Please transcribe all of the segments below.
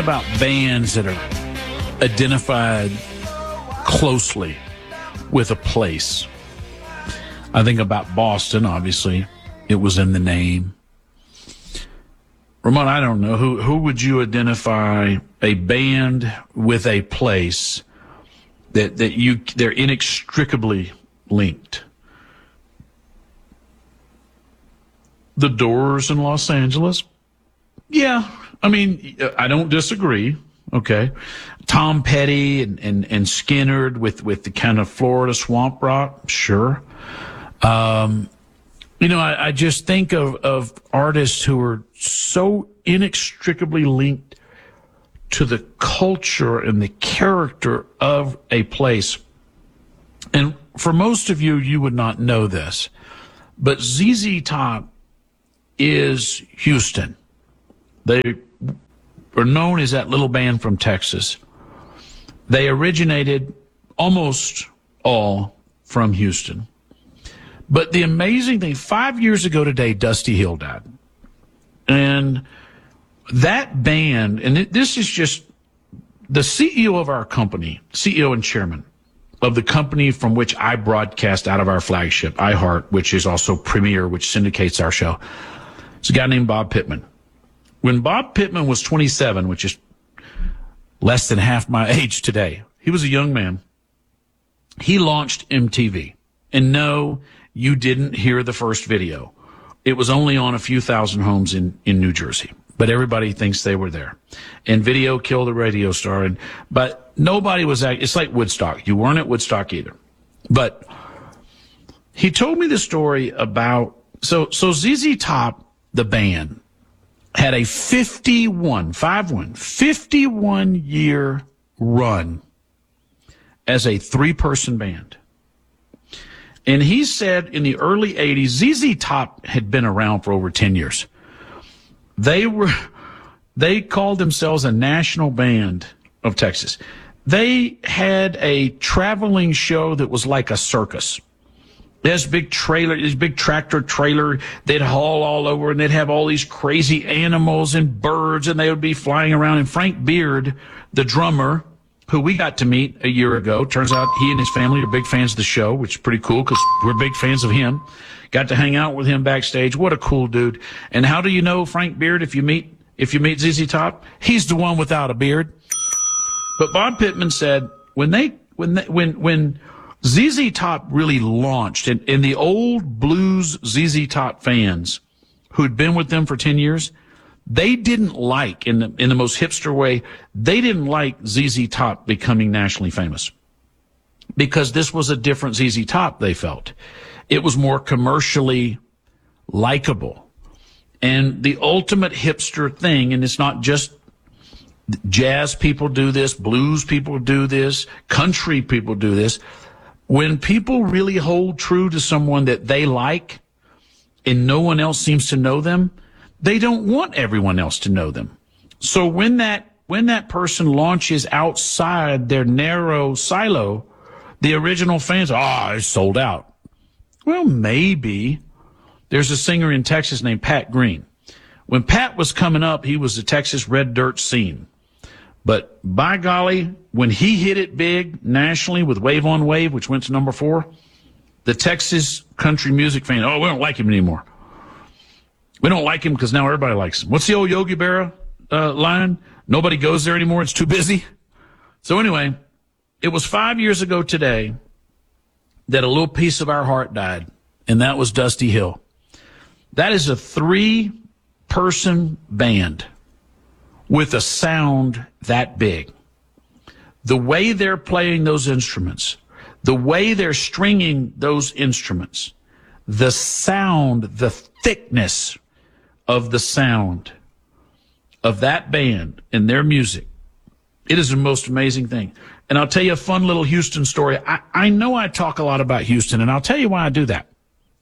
about bands that are identified closely with a place, I think about Boston, obviously. It was in the name. Ramon, I don't know. Who would you identify a band with a place that they're inextricably linked? The Doors in Los Angeles? Yeah, I mean, I don't disagree. Okay. Tom Petty and Skynyrd with the kind of Florida swamp rock, sure. I just think of artists who are so inextricably linked to the culture and the character of a place. And for most of you, you would not know this, but ZZ Top is Houston. They are known as that little band from Texas. They originated almost all from Houston. But the amazing thing, 5 years ago today, Dusty Hill died. And that band, and this is just the CEO of our company, CEO and chairman of the company from which I broadcast out of our flagship, iHeart, which is also Premiere, which syndicates our show. It's a guy named Bob Pittman. When Bob Pittman was 27, which is less than half my age today, he was a young man. He launched MTV. And no, you didn't hear the first video. It was only on a few thousand homes in New Jersey. But everybody thinks they were there. And video killed the radio star. But nobody was it's like Woodstock. You weren't at Woodstock either. But he told me the story about, so ZZ Top, the band, had a 51-year run as a three-person band. And he said in the early 80s, ZZ Top had been around for over 10 years. They called themselves a national band of Texas. They had a traveling show that was like a circus. This big tractor trailer, they'd haul all over, and they'd have all these crazy animals and birds, and they would be flying around. And Frank Beard, the drummer, who we got to meet a year ago, turns out he and his family are big fans of the show, which is pretty cool because we're big fans of him. Got to hang out with him backstage. What a cool dude. And how do you know Frank Beard if you meet ZZ Top? He's the one without a beard. But Bob Pittman said when ZZ Top really launched, and the old blues ZZ Top fans who'd been with them for 10 years, they didn't like, in the most hipster way, they didn't like ZZ Top becoming nationally famous. Because this was a different ZZ Top, they felt. It was more commercially likable. And the ultimate hipster thing, and it's not just jazz people do this, blues people do this, country people do this. When people really hold true to someone that they like and no one else seems to know them, they don't want everyone else to know them. So when that person launches outside their narrow silo, the original fans, it's sold out. Well, maybe. There's a singer in Texas named Pat Green. When Pat was coming up, he was the Texas red dirt scene. But by golly, when he hit it big nationally with Wave on Wave, which went to number 4, the Texas country music fans, we don't like him anymore. We don't like him because now everybody likes him. What's the old Yogi Berra line? Nobody goes there anymore. It's too busy. So anyway, it was 5 years ago today that a little piece of our heart died, and that was Dusty Hill. That is a 3-person band with a sound that big. The way they're playing those instruments, the way they're stringing those instruments, the sound, the thickness of the sound of that band and their music, it is the most amazing thing. And I'll tell you a fun little Houston story. I know I talk a lot about Houston, and I'll tell you why I do that.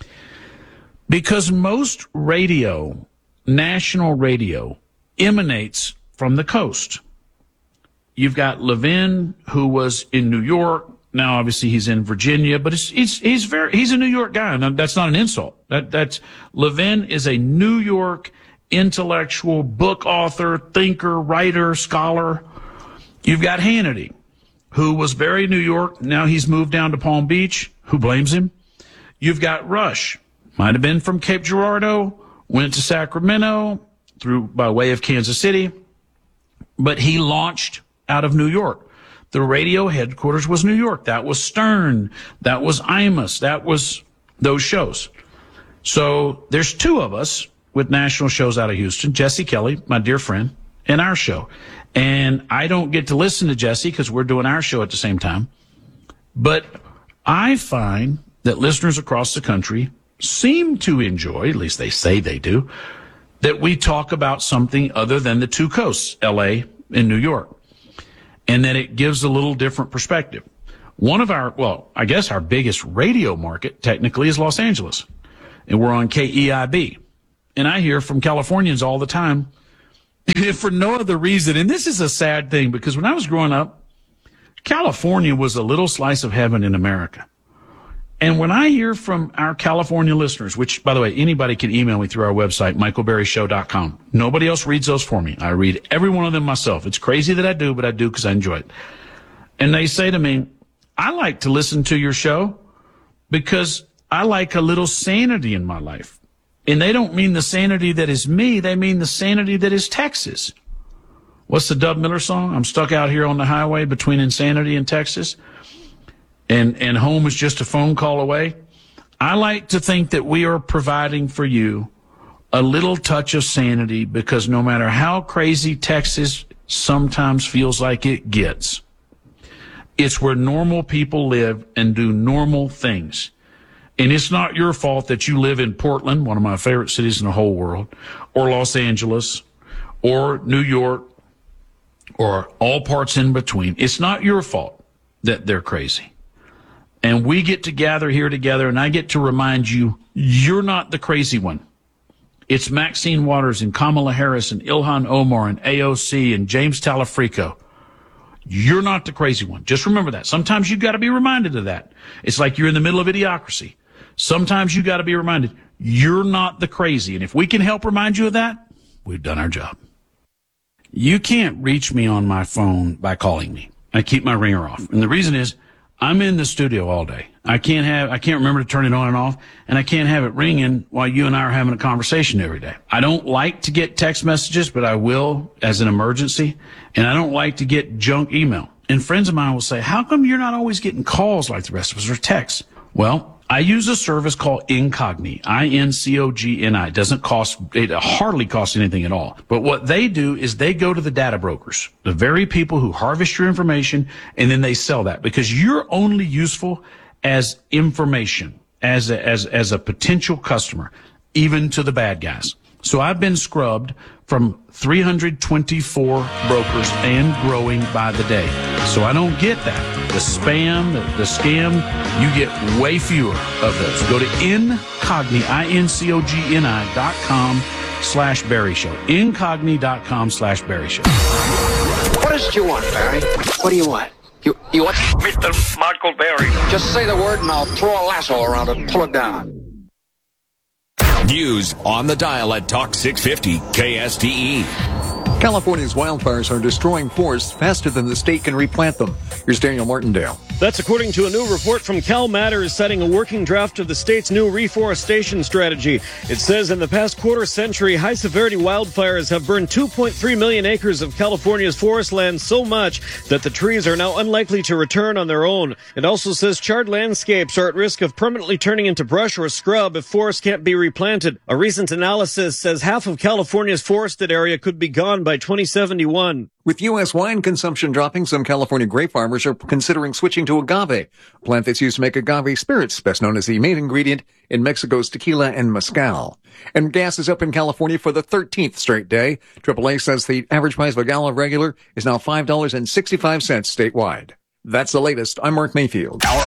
Because most radio, national radio, emanates from the coast. You've got Levin, who was in New York. Now, obviously, he's in Virginia, but he's a New York guy. Now, that's not an insult. Levin is a New York intellectual, book author, thinker, writer, scholar. You've got Hannity, who was very New York. Now he's moved down to Palm Beach. Who blames him? You've got Rush. Might have been from Cape Girardeau, went to Sacramento through by way of Kansas City, but he launched out of New York. The radio headquarters was New York. That was Stern. That was Imus. That was those shows. So there's two of us with national shows out of Houston, Jesse Kelly, my dear friend, and our show. And I don't get to listen to Jesse because we're doing our show at the same time. But I find that listeners across the country seem to enjoy, at least they say they do, that we talk about something other than the two coasts, L.A. and New York, and that it gives a little different perspective. One of our, well, I guess our biggest radio market technically is Los Angeles, and we're on KEIB. And I hear from Californians all the time, for no other reason, and this is a sad thing, because when I was growing up, California was a little slice of heaven in America. And when I hear from our California listeners, which, by the way, anybody can email me through our website, michaelberryshow.com. Nobody else reads those for me. I read every one of them myself. It's crazy that I do, but I do because I enjoy it. And they say to me, I like to listen to your show because I like a little sanity in my life. And they don't mean the sanity that is me. They mean the sanity that is Texas. What's the Dub Miller song? I'm stuck out here on the highway between insanity and Texas. And home is just a phone call away. I like to think that we are providing for you a little touch of sanity, because no matter how crazy Texas sometimes feels like it gets, it's where normal people live and do normal things. And it's not your fault that you live in Portland, one of my favorite cities in the whole world, or Los Angeles, or New York, or all parts in between. It's not your fault that they're crazy. And we get to gather here together, and I get to remind you, you're not the crazy one. It's Maxine Waters and Kamala Harris and Ilhan Omar and AOC and James Talafrico. You're not the crazy one. Just remember that. Sometimes you've got to be reminded of that. It's like you're in the middle of Idiocracy. Sometimes you got to be reminded, you're not the crazy. And if we can help remind you of that, we've done our job. You can't reach me on my phone by calling me. I keep my ringer off. And the reason is, I'm in the studio all day. I can't remember to turn it on and off, and I can't have it ringing while you and I are having a conversation every day. I don't like to get text messages, but I will as an emergency, and I don't like to get junk email. And friends of mine will say, how come you're not always getting calls like the rest of us, or texts? Well, I use a service called Incogni, INCOGNI. It hardly costs anything at all. But what they do is they go to the data brokers, the very people who harvest your information, and then they sell that, because you're only useful as information, as a potential customer, even to the bad guys. So I've been scrubbed from 324 brokers and growing by the day. So I don't get that. The spam, the scam, you get way fewer of those. Go to Incogni, INCOGNI.com/Barry Show. Incogni.com/Barry Show. What is it you want, Barry? What do you want? You want? Mr. Michael Berry. Just say the word and I'll throw a lasso around it and pull it down. News on the dial at Talk 650 KSTE. California's wildfires are destroying forests faster than the state can replant them. Here's Daniel Martindale. That's according to a new report from Cal Matters citing a working draft of the state's new reforestation strategy. It says in the past quarter century, high-severity wildfires have burned 2.3 million acres of California's forest land, so much that the trees are now unlikely to return on their own. It also says charred landscapes are at risk of permanently turning into brush or scrub if forests can't be replanted. A recent analysis says half of California's forested area could be gone by 2071. With U.S. wine consumption dropping, some California grape farmers are considering switching to agave, a plant that's used to make agave spirits, best known as the main ingredient in Mexico's tequila and mezcal. And gas is up in California for the 13th straight day. AAA says the average price of a gallon of regular is now $5.65 statewide. That's the latest. I'm Mark Mayfield.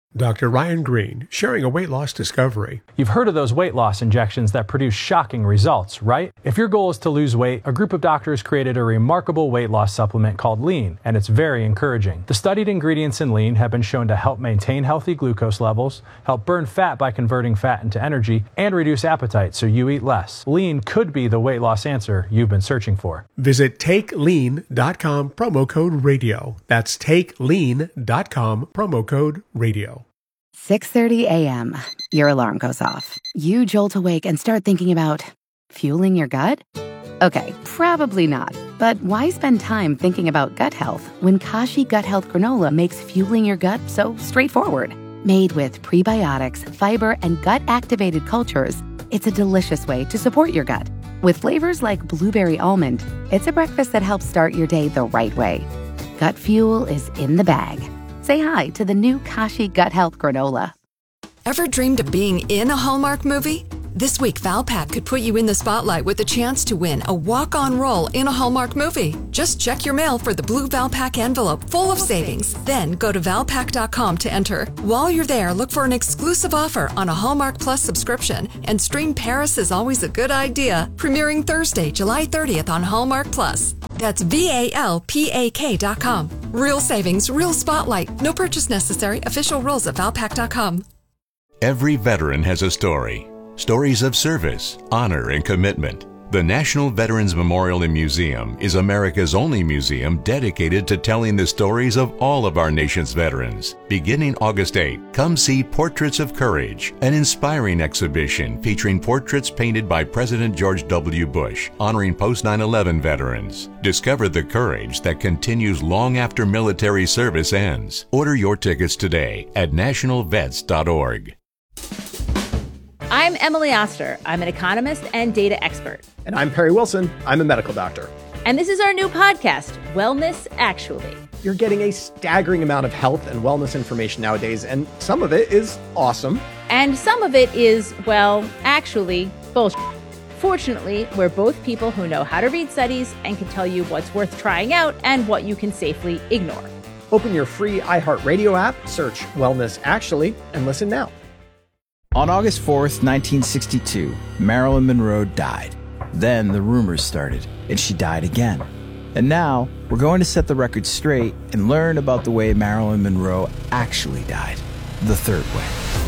Dr. Ryan Green, sharing a weight loss discovery. You've heard of those weight loss injections that produce shocking results, right? If your goal is to lose weight, a group of doctors created a remarkable weight loss supplement called Lean, and it's very encouraging. The studied ingredients in Lean have been shown to help maintain healthy glucose levels, help burn fat by converting fat into energy, and reduce appetite so you eat less. Lean could be the weight loss answer you've been searching for. Visit TakeLean.com, promo code radio. That's TakeLean.com, promo code radio. 6:30 a.m. Your alarm goes off. You jolt awake and start thinking about fueling your gut? Okay, probably not. But why spend time thinking about gut health when Kashi Gut Health Granola makes fueling your gut so straightforward? Made with prebiotics, fiber, and gut-activated cultures, it's a delicious way to support your gut. With flavors like blueberry almond, it's a breakfast that helps start your day the right way. Gut fuel is in the bag. Say hi to the new Kashi Gut Health Granola. Ever dreamed of being in a Hallmark movie? This week, Valpak could put you in the spotlight with a chance to win a walk-on role in a Hallmark movie. Just check your mail for the blue Valpak envelope full of savings. Then go to Valpak.com to enter. While you're there, look for an exclusive offer on a Hallmark Plus subscription and stream Paris is Always a Good Idea, premiering Thursday, July 30th on Hallmark Plus. That's VALPAK.com. Real savings, real spotlight. No purchase necessary. Official rules at Valpak.com. Every veteran has a story. Stories of service, honor, and commitment. The National Veterans Memorial and Museum is America's only museum dedicated to telling the stories of all of our nation's veterans. Beginning August 8, come see Portraits of Courage, an inspiring exhibition featuring portraits painted by President George W. Bush, honoring post-9/11 veterans. Discover the courage that continues long after military service ends. Order your tickets today at nationalvets.org. I'm Emily Oster. I'm an economist and data expert. And I'm Perry Wilson. I'm a medical doctor. And this is our new podcast, Wellness Actually. You're getting a staggering amount of health and wellness information nowadays, and some of it is awesome. And some of it is, well, actually, bullshit. Fortunately, we're both people who know how to read studies and can tell you what's worth trying out and what you can safely ignore. Open your free iHeartRadio app, search Wellness Actually, and listen now. On August 4th, 1962, Marilyn Monroe died. Then the rumors started, and she died again. And now, we're going to set the record straight and learn about the way Marilyn Monroe actually died, the third way.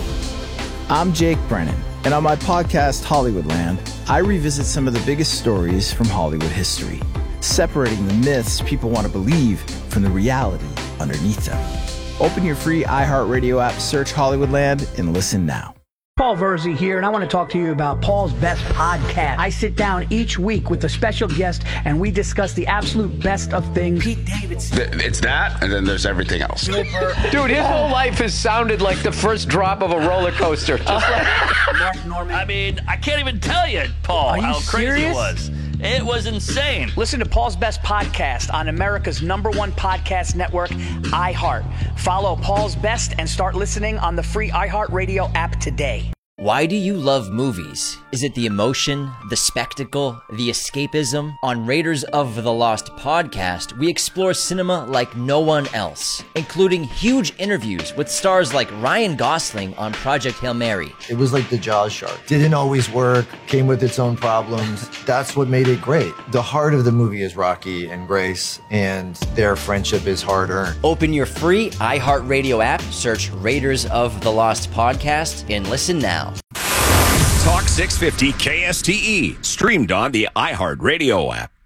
I'm Jake Brennan, and on my podcast, Hollywoodland, I revisit some of the biggest stories from Hollywood history, separating the myths people want to believe from the reality underneath them. Open your free iHeartRadio app, search Hollywoodland, and listen now. Paul Verzi here, and I want to talk to you about Paul's Best Podcast. I sit down each week with a special guest, and we discuss the absolute best of things. Pete Davidson. It's that, and then there's everything else. Dude, his whole life has sounded like the first drop of a roller coaster. Mark Norman. I mean, I can't even tell you, Paul, how crazy it was. It was insane. Listen to Paul's Best Podcast on America's #1 podcast network, iHeart. Follow Paul's Best and start listening on the free iHeartRadio app today. Why do you love movies? Is it the emotion, the spectacle, the escapism? On Raiders of the Lost podcast, we explore cinema like no one else, including huge interviews with stars like Ryan Gosling on Project Hail Mary. It was like the Jaws shark. Didn't always work, came with its own problems. That's what made it great. The heart of the movie is Rocky and Grace, and their friendship is hard-earned. Open your free iHeartRadio app, search Raiders of the Lost podcast, and listen now. Talk 650 KSTE, streamed on the iHeartRadio app.